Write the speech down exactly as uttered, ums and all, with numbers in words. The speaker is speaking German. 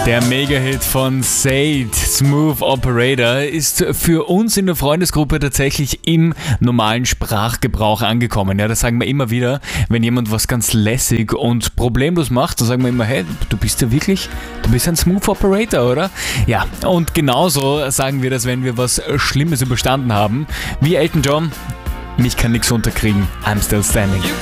Der Mega-Hit von Sade, Smooth Operator, ist für uns in der Freundesgruppe tatsächlich im normalen Sprachgebrauch angekommen. Ja, das sagen wir immer wieder, wenn jemand was ganz lässig und problemlos macht, dann sagen wir immer, hey, du bist ja wirklich, du bist ein Smooth Operator, oder? Ja, und genauso sagen wir das, wenn wir was Schlimmes überstanden haben, wie Elton John, mich kann nix unterkriegen, I'm still standing.